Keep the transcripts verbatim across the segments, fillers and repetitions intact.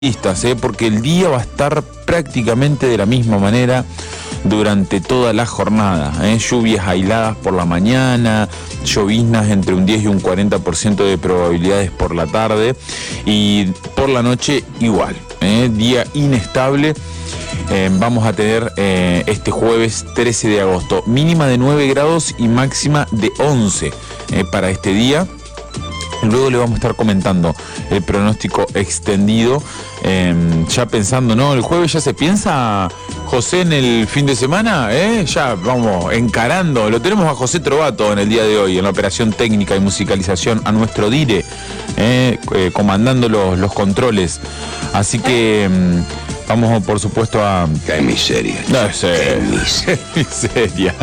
¿eh? Porque el día va a estar prácticamente de la misma manera durante toda la jornada, ¿eh? Lluvias aisladas por la mañana, lloviznas entre un diez y un cuarenta por ciento de probabilidades por la tarde, y por la noche igual, ¿eh? Día inestable. Eh, vamos a tener eh, este jueves trece de agosto, mínima de nueve grados y máxima de once eh, para este día. Luego le vamos a estar comentando el pronóstico extendido, eh, ya pensando, ¿no? El jueves ya se piensa, José, en el fin de semana, ¿eh? Ya vamos encarando. Lo tenemos a José Trovato en el día de hoy, en la operación técnica y musicalización, a nuestro dire, eh, eh, comandando los, los controles. Así que eh, vamos, por supuesto, a... ¡Qué miseria! No sé. ¡Qué miseria!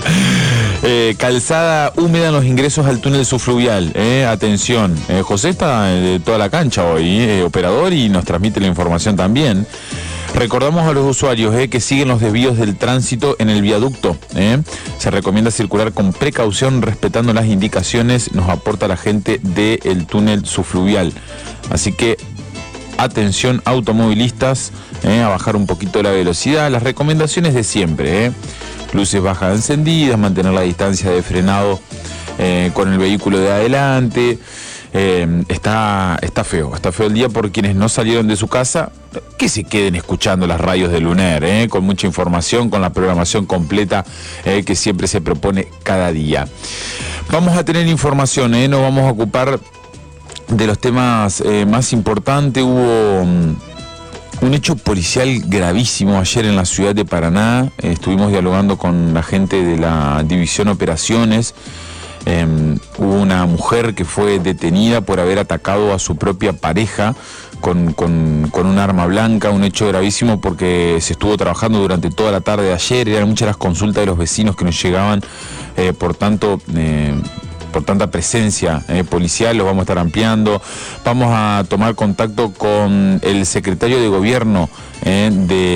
Eh, calzada húmeda en los ingresos al túnel subfluvial. Eh, atención. Eh, José está de toda la cancha hoy, eh, operador, y nos transmite la información también. Recordamos a los usuarios eh, que siguen los desvíos del tránsito en el viaducto. Eh. Se recomienda circular con precaución, respetando las indicaciones, nos aporta la gente del túnel subfluvial. Así que atención, automovilistas, eh, a bajar un poquito la velocidad. Las recomendaciones de siempre, eh. Luces bajas encendidas, mantener la distancia de frenado eh, con el vehículo de adelante. Eh, está, está feo, está feo el día por quienes no salieron de su casa, que se queden escuchando las radios de Luner, eh, con mucha información, con la programación completa eh, que siempre se propone cada día. Vamos a tener información, eh, nos vamos a ocupar de los temas eh, más importantes. Hubo um, un hecho policial gravísimo ayer en la ciudad de Paraná. Eh, estuvimos dialogando con la gente de la División Operaciones. Eh, hubo una mujer que fue detenida por haber atacado a su propia pareja con, con, con un arma blanca, un hecho gravísimo porque se estuvo trabajando durante toda la tarde de ayer, eran muchas las consultas de los vecinos que nos llegaban, eh, por tanto... Eh, por tanta presencia eh, policial, lo vamos a estar ampliando. Vamos a tomar contacto con el secretario de Gobierno eh,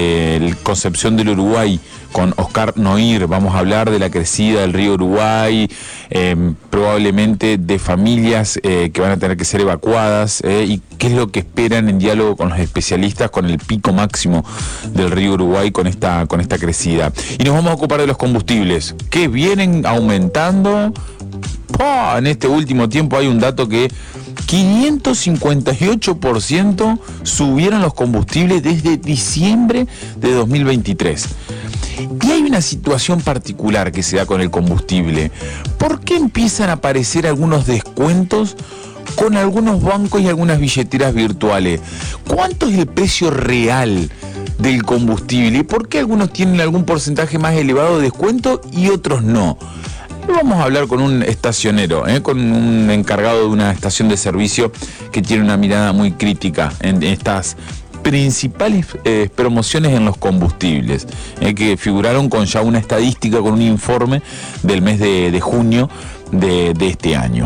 de Concepción del Uruguay, con Oscar Noir. Vamos a hablar de la crecida del río Uruguay, eh, probablemente de familias eh, que van a tener que ser evacuadas, eh, y qué es lo que esperan en diálogo con los especialistas con el pico máximo del río Uruguay con esta, con esta crecida. Y nos vamos a ocupar de los combustibles, que vienen aumentando. Oh, en este último tiempo hay un dato que quinientos cincuenta y ocho por ciento subieron los combustibles desde diciembre de dos mil veintitrés. Y hay una situación particular que se da con el combustible. ¿Por qué empiezan a aparecer algunos descuentos con algunos bancos y algunas billeteras virtuales? ¿Cuánto es el precio real del combustible? ¿Y por qué algunos tienen algún porcentaje más elevado de descuento y otros no? Vamos a hablar con un estacionero, ¿eh? con un encargado de una estación de servicio que tiene una mirada muy crítica en estas principales eh, promociones en los combustibles, eh, que figuraron con ya una estadística, con un informe del mes de, de junio de, de este año.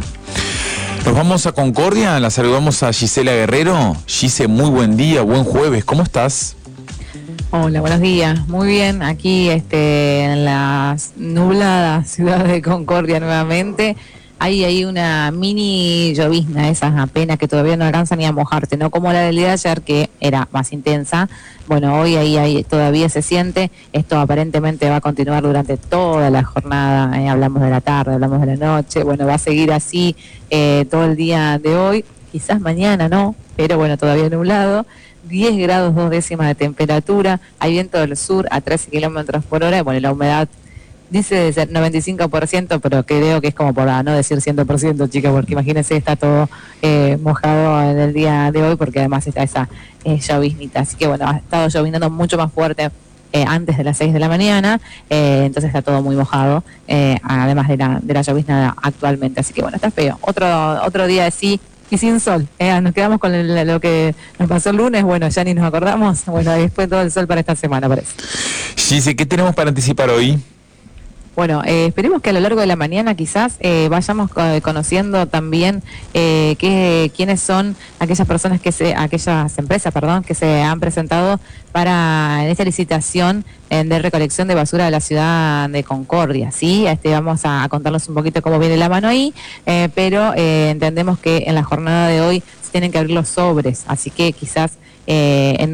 Nos vamos a Concordia, la saludamos a Gisela Guerrero. Gise, muy buen día, buen jueves, ¿cómo estás? Hola, buenos días. Muy bien, aquí este, en la nublada ciudad de Concordia nuevamente. Hay ahí una mini llovizna, esas apenas que todavía no alcanzan ni a mojarte, no como la del día de ayer, que era más intensa. Bueno, hoy ahí, ahí todavía se siente. Esto aparentemente va a continuar durante toda la jornada. Eh, hablamos de la tarde, hablamos de la noche. Bueno, va a seguir así eh, todo el día de hoy. Quizás mañana no, pero bueno, todavía nublado. diez grados dos décimas de temperatura, hay viento del sur a trece kilómetros por hora, y bueno, la humedad dice de ser noventa y cinco por ciento, pero creo que es como por no decir cien por ciento, chicas, porque imagínense, está todo eh, mojado en el día de hoy, porque además está esa eh, lloviznita, así que bueno, ha estado lloviznando mucho más fuerte eh, antes de las seis de la mañana, eh, entonces está todo muy mojado, eh, además de la, de la llovizna actualmente, así que bueno, está feo. Otro, otro día así, y sin sol, eh, nos quedamos con el, lo que nos pasó el lunes, bueno, ya ni nos acordamos, bueno, después todo el sol para esta semana, parece. Gise, ¿qué tenemos para anticipar hoy? Bueno, eh, esperemos que a lo largo de la mañana quizás eh, vayamos co- conociendo también eh, que, quiénes son aquellas personas que se, aquellas empresas, perdón, que se han presentado para en esta licitación eh, de recolección de basura de la ciudad de Concordia, ¿sí? Este, vamos a, a contarles un poquito cómo viene la mano ahí, eh, pero eh, entendemos que en la jornada de hoy se tienen que abrir los sobres, así que quizás eh, en